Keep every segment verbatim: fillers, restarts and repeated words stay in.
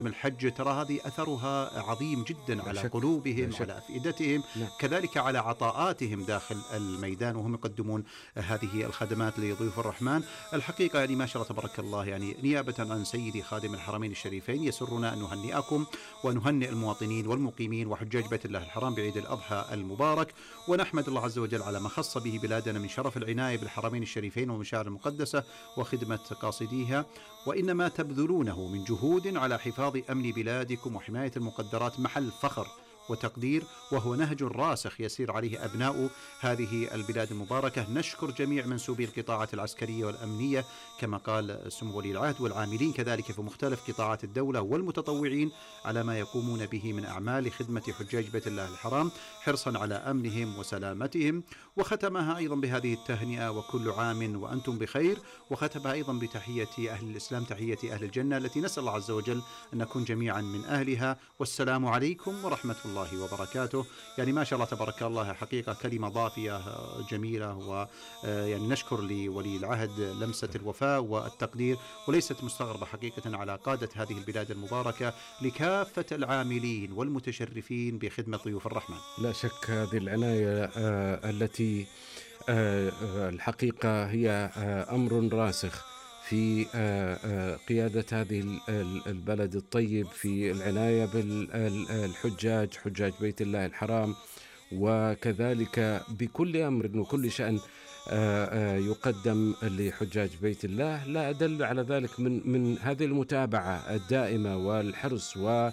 الحج ترى هذه أثرها عظيم جدا على شك. قلوبهم وعلى أفئدتهم، نعم. كذلك على عطاءاتهم داخل الميدان وهم يقدمون هذه الخدمات لضيوف الرحمن. الحقيقة يعني ما شاء الله تبارك الله، يعني نيابة عن سيدي خادم الحرمين الشريفين يسرنا أن نهنئكم ونهنئ المواطنين والمقيمين وحجاج بيت الله الحرام بعيد الأضحى المبارك، ونحمد الله عز وجل على ما خص به بلادنا من شرف العناية بالحرمين الشريفين والمشاعر المقدسة وخدمة قاصديها، وإنما تبذلونه من جهود على حفاظ أمن بلادكم وحماية المقدرات محل فخر وتقدير، وهو نهج راسخ يسير عليه أبناء هذه البلاد المباركة. نشكر جميع منسوبي القطاعات العسكرية والأمنية كما قال سمو ولي العهد، والعاملين كذلك في مختلف قطاعات الدولة والمتطوعين على ما يقومون به من أعمال لخدمة حجاج بيت الله الحرام حرصا على أمنهم وسلامتهم. وختمها أيضا بهذه التهنئة وكل عام وأنتم بخير، وختمها أيضا بتحية أهل الإسلام، تحية أهل الجنة التي نسأل الله عز وجل أن نكون جميعا من أهلها. والسلام عليكم ورحمة الله وبركاته. يعني ما شاء الله تبارك الله، حقيقة كلمة ضافية جميلة، ويعني نشكر لولي العهد لمسة الوفاء والتقدير، وليست مستغربة حقيقة على قادة هذه البلاد المباركة لكافة العاملين والمتشرفين بخدمة ضيوف الرحمن. لا شك هذه العناية آه التي آه الحقيقة هي آه أمر راسخ في قيادة هذه البلد الطيب في العناية بالحجاج حجاج بيت الله الحرام، وكذلك بكل أمر وكل شأن يقدم لحجاج بيت الله. لا أدل على ذلك من من هذه المتابعة الدائمة والحرص و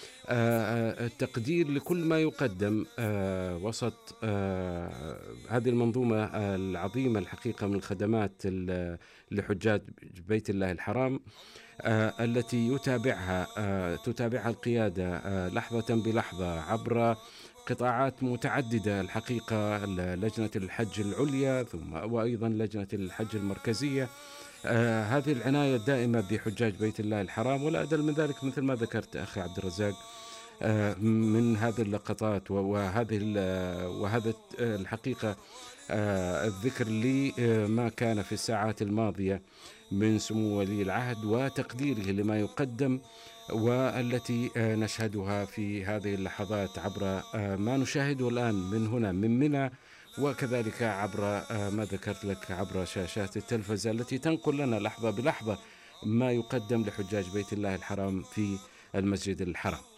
التقدير لكل ما يقدم وسط هذه المنظومة العظيمة الحقيقة من الخدمات لحجاج بيت الله الحرام التي يتابعها تتابعها القيادة لحظة بلحظة عبر قطاعات متعددة الحقيقة، لجنة الحج العليا ثم وأيضا لجنة الحج المركزية. آه هذه العناية الدائمة بحجاج بيت الله الحرام، ولا أدل من ذلك مثل ما ذكرت أخي عبد الرزاق آه من هذه اللقطات وهذه وهذا الحقيقة آه الذكر لما كان في الساعات الماضية من سمو ولي العهد وتقديره لما يقدم، والتي نشهدها في هذه اللحظات عبر ما نشاهده الآن من هنا من منى، وكذلك عبر ما ذكرت لك عبر شاشات التلفزة التي تنقل لنا لحظة بلحظة ما يقدم لحجاج بيت الله الحرام في المسجد الحرام.